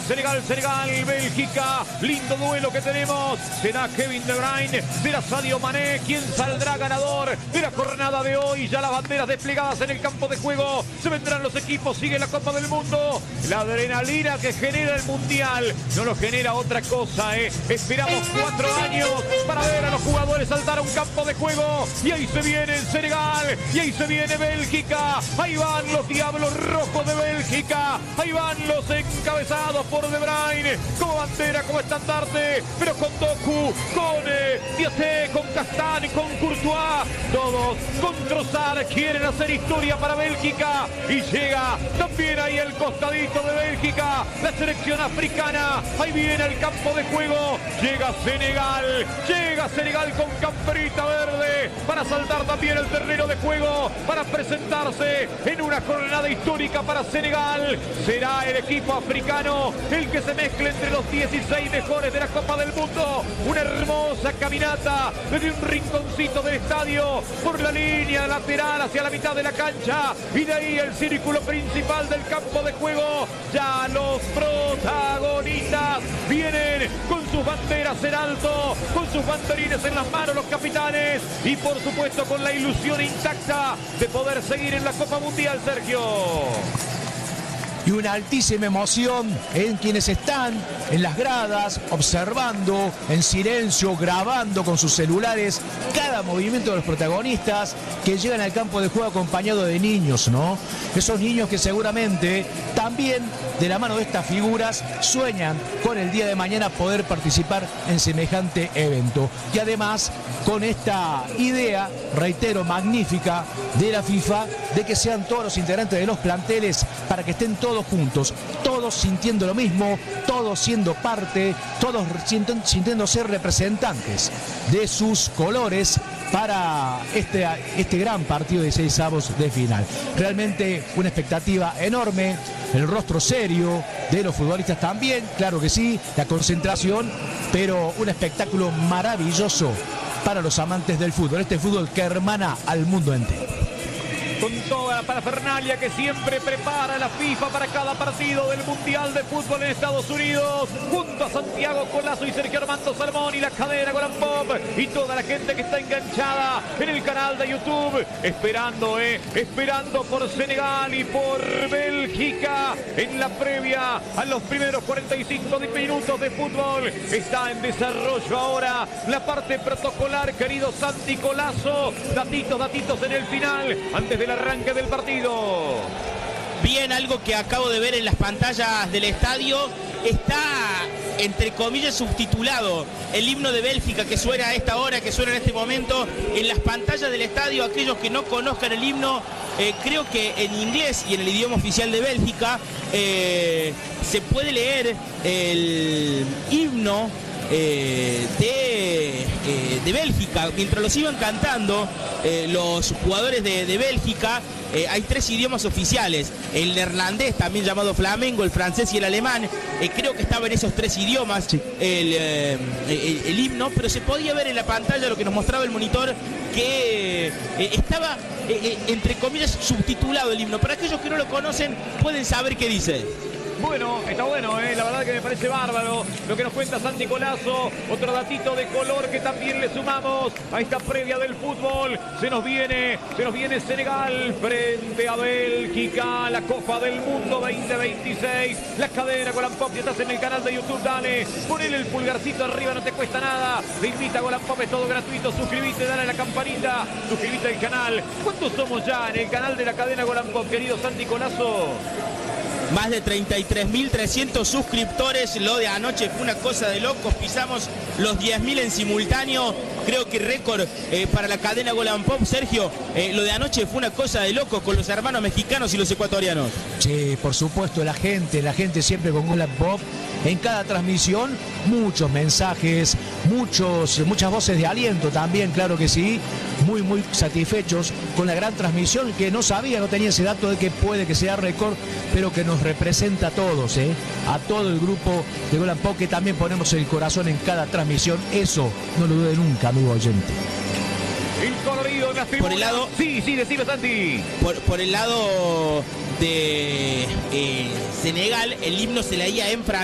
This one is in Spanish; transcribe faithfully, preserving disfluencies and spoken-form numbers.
Senegal, Senegal, Bélgica. Lindo duelo que tenemos. Será Kevin De Bruyne, será Sadio Mané quien saldrá ganador de la jornada de hoy. Ya las banderas desplegadas en el campo de juego. Se vendrán los equipos, sigue la Copa del Mundo. La adrenalina que genera el Mundial no lo genera otra cosa, ¿eh? Esperamos cuatro años para ver a los jugadores saltar a un campo de juego. Y ahí se viene el Senegal, y ahí se viene Bélgica. Ahí van los Diablos Rojos de Bélgica. Ahí van los encabezados por De Bruyne, como bandera, como estandarte, pero con Doku, con eh, Diaté, con Castán, con Courtois, todos con Trossard quieren hacer historia para Bélgica. Y llega también ahí el costadito de Bélgica, la selección africana. Ahí viene al campo de juego, llega Senegal, llega Senegal con camperita verde para saltar también el terreno de juego, para presentarse en una jornada histórica para Senegal. Será el equipo africano el que se mezcle entre los dieciséis mejores de la Copa del Mundo. Una hermosa caminata desde un rinconcito del estadio por la línea lateral hacia la mitad de la cancha, y de ahí el círculo principal del campo de juego. Ya los protagonistas vienen con sus banderas en alto, con sus banderines en las manos, los capitanes, y por supuesto con la ilusión intacta de poder seguir en la Copa Mundial, Sergio. Y una altísima emoción en quienes están en las gradas, observando en silencio, grabando con sus celulares cada movimiento de los protagonistas que llegan al campo de juego acompañado de niños, ¿no? Esos niños que seguramente también de la mano de estas figuras sueñan con el día de mañana poder participar en semejante evento. Y además con esta idea, reitero, magnífica de la FIFA, de que sean todos los integrantes de los planteles para que estén todos juntos, todos sintiendo lo mismo, todos siendo parte, todos sintiendo ser representantes de sus colores para este, este gran partido de seis avos de final. Realmente una expectativa enorme, el rostro serio de los futbolistas también, claro que sí, la concentración, pero un espectáculo maravilloso para los amantes del fútbol, este fútbol que hermana al mundo entero. Con toda la parafernalia que siempre prepara la FIFA para cada partido del Mundial de Fútbol en Estados Unidos, junto a Santiago Colazo y Sergio Armando Salmón y la cadena Golan Pop y toda la gente que está enganchada en el canal de YouTube, esperando, eh, esperando por Senegal y por Bélgica en la previa a los primeros cuarenta y cinco minutos de fútbol. Está en desarrollo ahora la parte protocolar, querido Santi Colazo. Datitos, datitos en el final, antes de el arranque del partido. Bien, algo que acabo de ver en las pantallas del estadio, está entre comillas subtitulado el himno de Bélgica que suena a esta hora, que suena en este momento en las pantallas del estadio. Aquellos que no conozcan el himno, eh, creo que en inglés y en el idioma oficial de Bélgica eh, se puede leer el himno Eh, de, eh, de Bélgica. Mientras los iban cantando eh, los jugadores de, de Bélgica, eh, hay tres idiomas oficiales: el neerlandés, también llamado flamengo, el francés y el alemán. Eh, creo que estaba en esos tres idiomas sí. el, eh, el, el himno, pero se podía ver en la pantalla lo que nos mostraba el monitor, que eh, estaba eh, eh, entre comillas subtitulado el himno. Para aquellos que no lo conocen, pueden saber qué dice. Bueno, está bueno, ¿eh? La verdad que me parece bárbaro lo que nos cuenta Santi Colazo. Otro datito de color que también le sumamos a esta previa del fútbol. Se nos viene, se nos viene Senegal frente a Bélgica, la Copa del Mundo veinte veintiséis. La cadena Golan Pop, si estás en el canal de YouTube, dale, ponele el pulgarcito arriba, no te cuesta nada. Te invita a Golan Pop, es todo gratuito. Suscríbete, dale a la campanita, suscríbete al canal. ¿Cuántos somos ya en el canal de la cadena Golan Pop, querido Santi Colazo? Más de treinta y tres mil trescientos suscriptores. Lo de anoche fue una cosa de locos. Pisamos los diez mil en simultáneo. Creo que récord eh, para la cadena Golan Pop. Sergio, eh, lo de anoche fue una cosa de locos con los hermanos mexicanos y los ecuatorianos. Sí, por supuesto, la gente, la gente siempre con Golan Pop. En cada transmisión, muchos mensajes, muchos, muchas voces de aliento también, claro que sí. Muy, muy satisfechos con la gran transmisión, que no sabía, no tenía ese dato de que puede que sea récord, pero que nos representa a todos, ¿eh? A todo el grupo de Golan Pop, que también ponemos el corazón en cada transmisión. Eso no lo dude nunca, amigo oyente. El colorido en las tribunas. Por el lado... Sí, sí, decime, Santi. Por, por el lado de eh, Senegal, el himno se leía en francés.